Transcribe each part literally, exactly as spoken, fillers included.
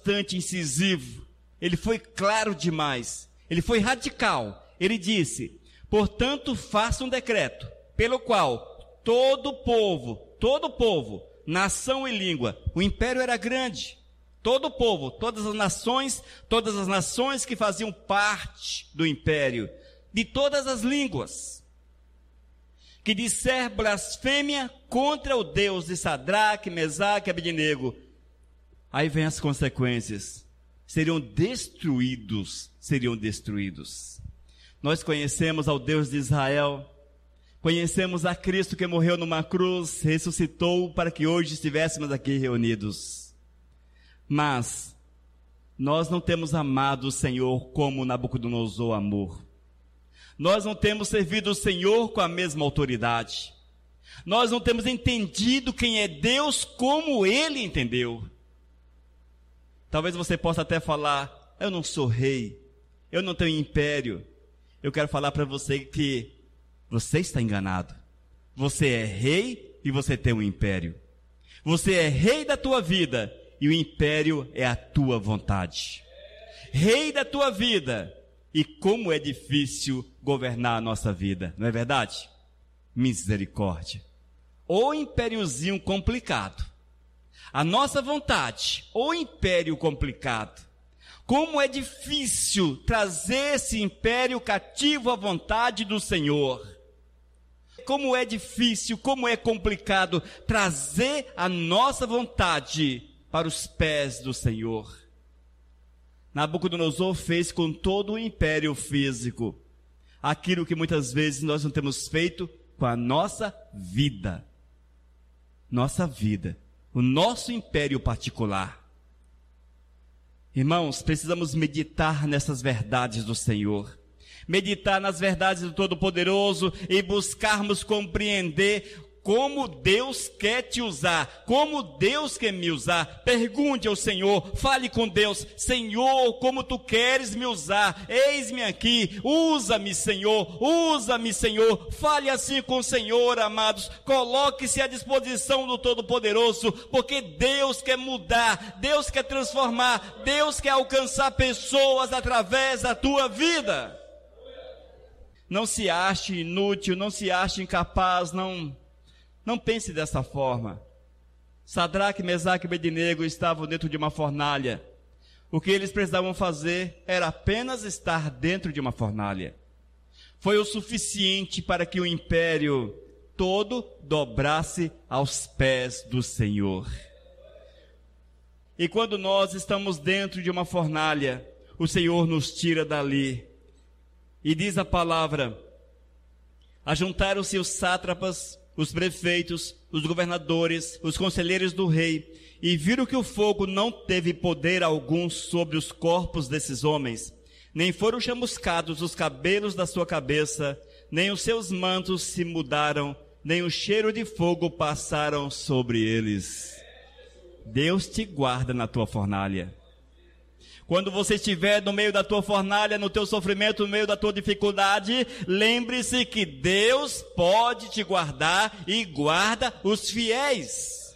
bastante incisivo, ele foi claro demais, ele foi radical. Ele disse: portanto, faça um decreto, pelo qual todo povo, todo povo, nação e língua, o império era grande, todo povo, todas as nações, todas as nações que faziam parte do império, de todas as línguas, que disser blasfêmia contra o Deus de Sadraque, Mesaque e Abednego, aí vem as consequências, seriam destruídos, seriam destruídos. Nós conhecemos ao Deus de Israel, conhecemos a Cristo que morreu numa cruz, ressuscitou para que hoje estivéssemos aqui reunidos. Mas nós não temos amado o Senhor como Nabucodonosor amou. Nós não temos servido o Senhor com a mesma autoridade. Nós não temos entendido quem é Deus como Ele entendeu. Talvez você possa até falar: eu não sou rei, eu não tenho império. Eu quero falar para você que você está enganado. Você é rei e você tem um império. Você é rei da tua vida e o império é a tua vontade. Rei da tua vida, e como é difícil governar a nossa vida, não é verdade? Misericórdia. O impériozinho complicado, a nossa vontade, o império complicado. Como é difícil trazer esse império cativo à vontade do Senhor. Como é difícil, como é complicado trazer a nossa vontade para os pés do Senhor. Nabucodonosor fez com todo o império físico aquilo que muitas vezes nós não temos feito com a nossa vida. Nossa vida, o nosso império particular. Irmãos, precisamos meditar nessas verdades do Senhor, meditar nas verdades do Todo-Poderoso e buscarmos compreender como Deus quer te usar, como Deus quer me usar. Pergunte ao Senhor, fale com Deus: Senhor, como tu queres me usar? Eis-me aqui, usa-me, Senhor, usa-me, Senhor. Fale assim com o Senhor, amados. Coloque-se à disposição do Todo-Poderoso, porque Deus quer mudar, Deus quer transformar, Deus quer alcançar pessoas através da tua vida. Não se ache inútil, não se ache incapaz, não... Não pense dessa forma. Sadraque, Mesaque e Abednego estavam dentro de uma fornalha. O que eles precisavam fazer era apenas estar dentro de uma fornalha. Foi o suficiente para que o império todo dobrasse aos pés do Senhor. E quando nós estamos dentro de uma fornalha, o Senhor nos tira dali. E diz a palavra: ajuntaram-se os sátrapas, os prefeitos, os governadores, os conselheiros do rei, e viram que o fogo não teve poder algum sobre os corpos desses homens, nem foram chamuscados os cabelos da sua cabeça, nem os seus mantos se mudaram, nem o cheiro de fogo passaram sobre eles. Deus te guarda na tua fornalha. Quando você estiver no meio da tua fornalha, no teu sofrimento, no meio da tua dificuldade, lembre-se que Deus pode te guardar e guarda os fiéis.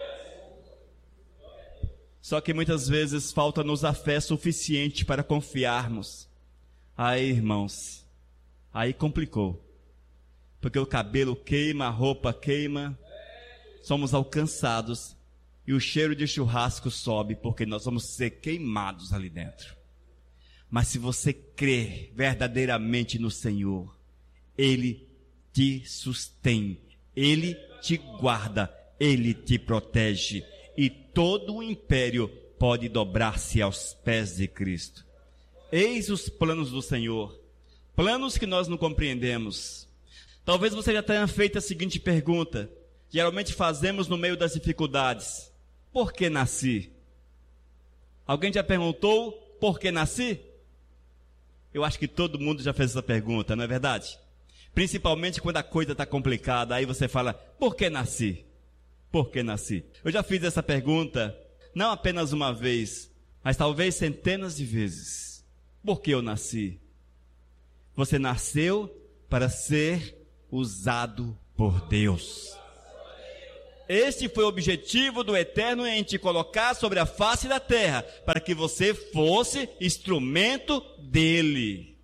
Só que muitas vezes falta-nos a fé suficiente para confiarmos. Aí, irmãos, aí complicou. Porque o cabelo queima, a roupa queima, somos alcançados. E o cheiro de churrasco sobe, porque nós vamos ser queimados ali dentro. Mas se você crer verdadeiramente no Senhor, Ele te sustém, Ele te guarda, Ele te protege. E todo o império pode dobrar-se aos pés de Cristo. Eis os planos do Senhor, planos que nós não compreendemos. Talvez você já tenha feito a seguinte pergunta, geralmente fazemos no meio das dificuldades: por que nasci? Alguém já perguntou por que nasci? Eu acho que todo mundo já fez essa pergunta, não é verdade? Principalmente quando a coisa está complicada, aí você fala: por que nasci? Por que nasci? Eu já fiz essa pergunta, não apenas uma vez, mas talvez centenas de vezes. Por que eu nasci? Você nasceu para ser usado por Deus. Este foi o objetivo do Eterno em te colocar sobre a face da terra, para que você fosse instrumento dele.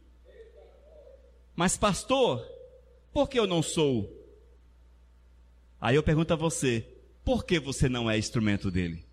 Mas pastor, por que eu não sou? Aí eu pergunto a você, por que você não é instrumento dele?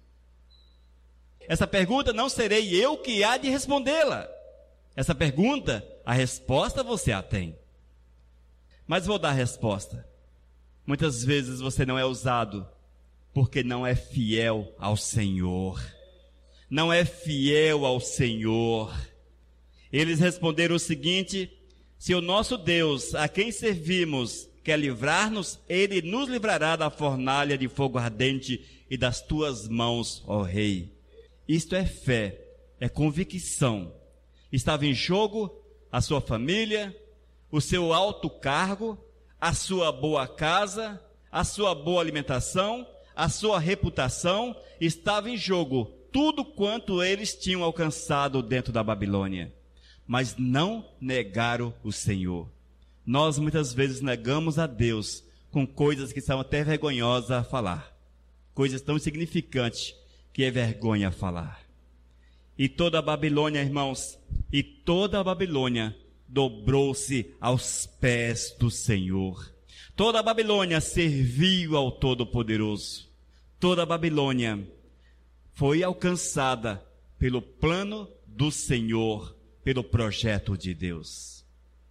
Essa pergunta não serei eu que há de respondê-la. Essa pergunta, a resposta você a tem. Mas vou dar a resposta. Muitas vezes você não é usado porque não é fiel ao Senhor. Não é fiel ao Senhor. Eles responderam o seguinte: se o nosso Deus, a quem servimos, quer livrar-nos, ele nos livrará da fornalha de fogo ardente e das tuas mãos, ó Rei. Isto é fé, é convicção. Estava em jogo a sua família, o seu alto cargo, a sua boa casa, a sua boa alimentação, a sua reputação. Estava em jogo tudo quanto eles tinham alcançado dentro da Babilônia. Mas não negaram o Senhor. Nós muitas vezes negamos a Deus com coisas que são até vergonhosas a falar. Coisas tão insignificantes que é vergonha falar. E toda a Babilônia, irmãos, e toda a Babilônia dobrou-se aos pés do Senhor. Toda a Babilônia serviu ao Todo-Poderoso. Toda a Babilônia foi alcançada pelo plano do Senhor, pelo projeto de Deus.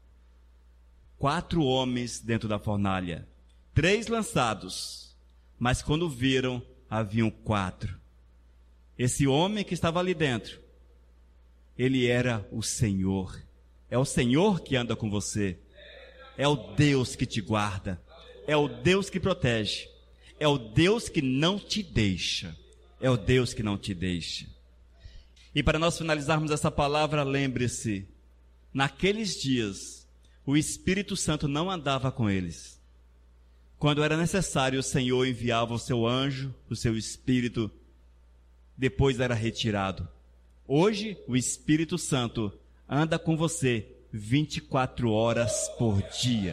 Quatro homens dentro da fornalha, três lançados, mas quando viram, haviam quatro. Esse homem que estava ali dentro, ele era o Senhor. É o Senhor que anda com você. É o Deus que te guarda. É o Deus que protege. É o Deus que não te deixa. É o Deus que não te deixa. E para nós finalizarmos essa palavra, lembre-se, naqueles dias, o Espírito Santo não andava com eles. Quando era necessário, o Senhor enviava o seu anjo, o seu Espírito, depois era retirado. Hoje, o Espírito Santo anda com você vinte e quatro horas por dia.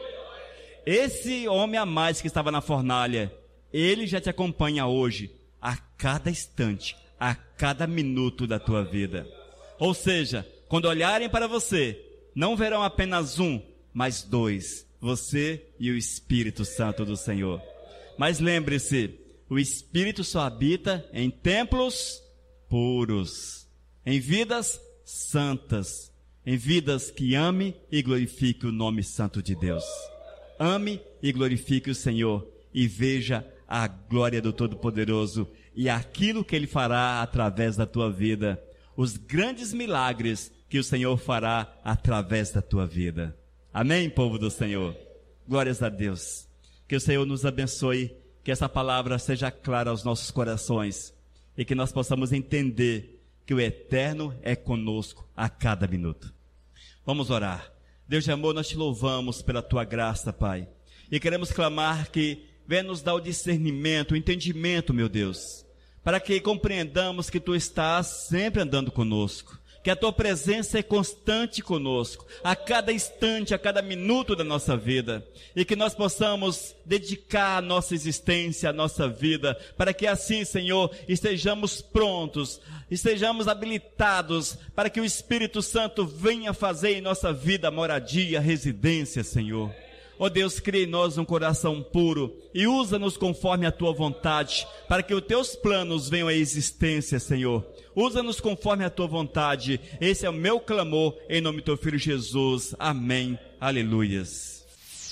Esse homem a mais que estava na fornalha, ele já te acompanha hoje, a cada instante, a cada minuto da tua vida. Ou seja, quando olharem para você, não verão apenas um, mas dois, você e o Espírito Santo do Senhor. Mas lembre-se, o Espírito só habita em templos puros, em vidas santas, em vidas que ame e glorifique o nome santo de Deus. Ame e glorifique o Senhor e veja a glória do Todo-Poderoso e aquilo que Ele fará através da tua vida, os grandes milagres que o Senhor fará através da tua vida. Amém, povo do Senhor? Glórias a Deus. Que o Senhor nos abençoe, que essa palavra seja clara aos nossos corações e que nós possamos entender que o Eterno é conosco a cada minuto. Vamos orar. Deus de amor, nós te louvamos pela tua graça, Pai, e queremos clamar que venha nos dar o discernimento, o entendimento, meu Deus, para que compreendamos que tu estás sempre andando conosco, que a tua presença é constante conosco, a cada instante, a cada minuto da nossa vida, e que nós possamos dedicar a nossa existência, a nossa vida, para que assim, Senhor, estejamos prontos, estejamos habilitados, para que o Espírito Santo venha fazer em nossa vida moradia, residência, Senhor. Ó Deus, cria em nós um coração puro e usa-nos conforme a tua vontade, para que os teus planos venham à existência, Senhor. Usa-nos conforme a tua vontade. Esse é o meu clamor, em nome do teu Filho Jesus. Amém. Aleluias.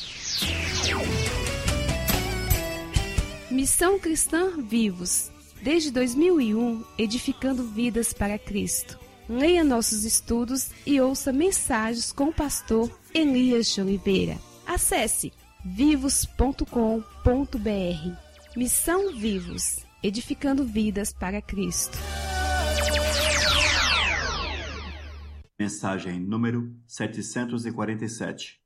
Missão Cristã Vivos. Desde dois mil e um, edificando vidas para Cristo. Leia nossos estudos e ouça mensagens com o pastor Elias de Oliveira. Acesse vivos ponto com ponto br. Missão Vivos, edificando vidas para Cristo. Mensagem número setecentos e quarenta e sete.